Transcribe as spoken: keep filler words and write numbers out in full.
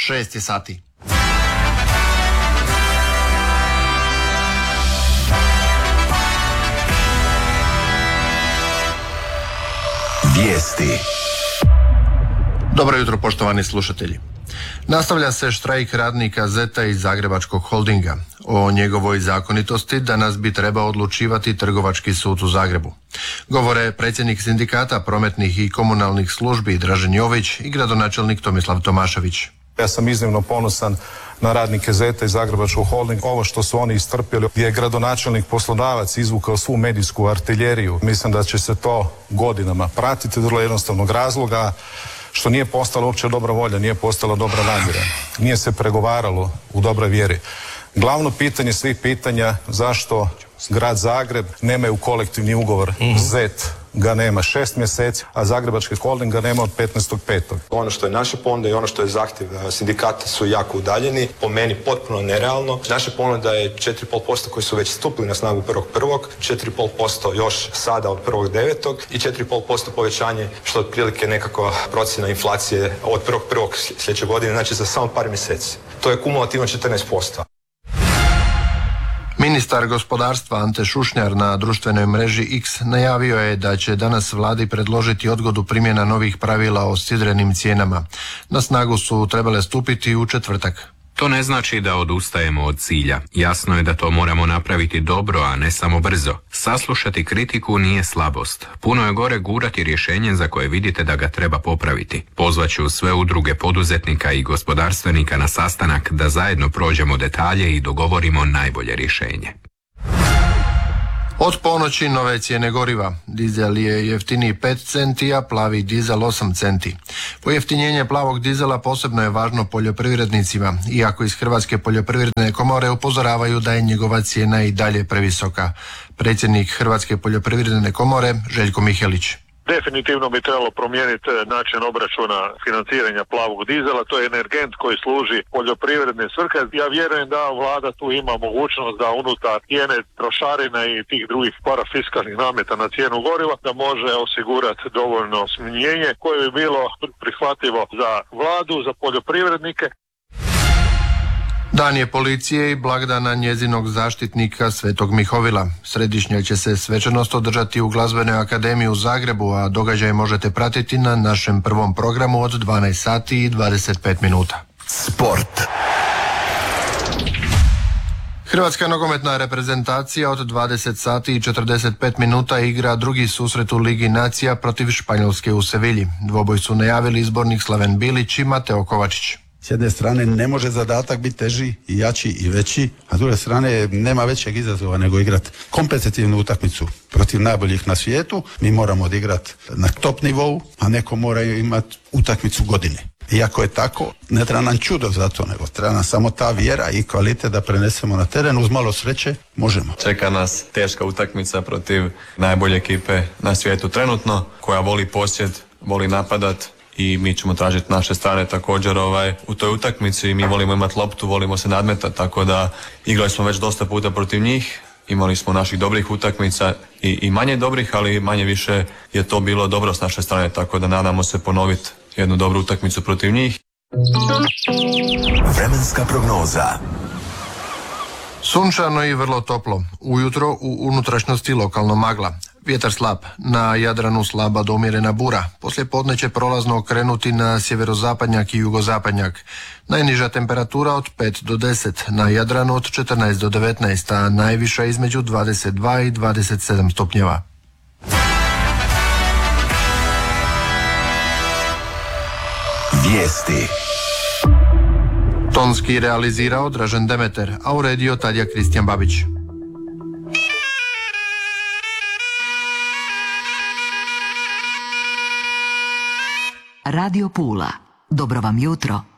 šest je sati. Vijesti. Dobro jutro, poštovani slušatelji. Nastavlja se štrajk radnika Zeta iz Zagrebačkog holdinga. O njegovoj zakonitosti danas bi trebao odlučivati Trgovački sud u Zagrebu. Govore predsjednik sindikata prometnih i komunalnih službi Dražen Jović i gradonačelnik Tomislav Tomašević. Ja sam iznimno ponosan na radnike Zeta i Zagrebačkog holdinga. Ovo što su oni istrpjeli, gdje je gradonačelnik poslodavac izvukao svu medijsku artiljeriju. Mislim da će se to godinama pratiti, vrlo jednostavnog razloga što nije postala uopće dobra volja, nije postala dobra namjera. Nije se pregovaralo u dobroj vjeri. Glavno pitanje svih pitanja, zašto grad Zagreb nemaju kolektivni ugovor. Mm-hmm. Zet ga nema šest mjeseci, a Zagrebački holding ga nema od petnaestog petog Ono što je naša ponuda i ono što je zahtjev sindikata su jako udaljeni, po meni potpuno nerealno. Naša ponuda je četiri i pol posto koji su već stupili na snagu prvog prvog, četiri i pol posto još sada od prvog devetog i četiri i pol posto povećanje, što je otprilike nekakva procjena inflacije od prvog prvog sljedeće godine, znači za samo par mjeseci. To je kumulativno četrnaest posto. Ministar gospodarstva Ante Šušnjar na društvenoj mreži X najavio je da će danas vladi predložiti odgodu primjena novih pravila o sidrenim cijenama. Na snagu su trebale stupiti u četvrtak. To ne znači da odustajemo od cilja. Jasno je da to moramo napraviti dobro, a ne samo brzo. Saslušati kritiku nije slabost. Puno je gore gurati rješenje za koje vidite da ga treba popraviti. Pozvaću sve udruge poduzetnika i gospodarstvenika na sastanak da zajedno prođemo detalje i dogovorimo najbolje rješenje. Od ponoći nove cijene goriva. Dizel je jeftiniji pet centi, a plavi dizel osam centi. Pojeftinjenje plavog dizela posebno je važno poljoprivrednicima, iako iz Hrvatske poljoprivredne komore upozoravaju da je njegova cijena i dalje previsoka. Predsjednik Hrvatske poljoprivredne komore Željko Mihelić. Definitivno bi trebalo promijeniti način obračuna financiranja plavog dizela. To je energent koji služi poljoprivredne svrhe. Ja vjerujem da vlada tu ima mogućnost da unutar cijene trošarina i tih drugih parafiskalnih nameta na cijenu goriva da može osigurati dovoljno smanjenje koje bi bilo prihvatljivo za vladu, za poljoprivrednike. Dan je policije i blagdana njezinog zaštitnika Svetog Mihovila. Središnja će se svečanost održati u Glazbenoj akademiji u Zagrebu, a događaj možete pratiti na našem prvom programu od dvanaest sati i dvadeset pet minuta. Sport. Hrvatska nogometna reprezentacija od dvadeset sati i četrdeset pet minuta igra drugi susret u Ligi nacija protiv Španjolske u Sevilji. Dvoboj su najavili izbornik Slaven Bilić i Mateo Kovačić. S jedne strane ne može zadatak biti teži i jači i veći, a s druge strane nema većeg izazova nego igrati kompetitivnu utakmicu protiv najboljih na svijetu. Mi moramo odigrati na top nivou, a neko mora imati utakmicu godine. Iako je tako, ne treba nam čudo za to, nego treba nam samo ta vjera i kvalitet da prenesemo na teren. Uz malo sreće možemo. Čeka nas teška utakmica protiv najbolje ekipe na svijetu trenutno, koja voli posjed, voli napadat, i mi ćemo tražiti naše strane također ovaj, u toj utakmici. Mi volimo imati loptu, volimo se nadmetati, tako da igrali smo već dosta puta protiv njih, imali smo naših dobrih utakmica i, i manje dobrih, ali manje više je to bilo dobro s naše strane, tako da nadamo se ponoviti jednu dobru utakmicu protiv njih. Vremenska prognoza. Sunčano i vrlo toplo. Ujutro u unutrašnjosti lokalno magla. Vjetar slab, na Jadranu slaba do umjerena bura. Poslije podne će prolazno okrenuti na sjeverozapadnjak i jugozapadnjak. Najniža temperatura od pet do deset, na Jadranu od četrnaest do devetnaest, a najviša između dvadeset dva i dvadeset sedam stupnjeva. Vijesti. Tonski realizirao Dražen Demeter, a uredio Tadija Kristijan Babić. Radio Pula. Dobro vam jutro.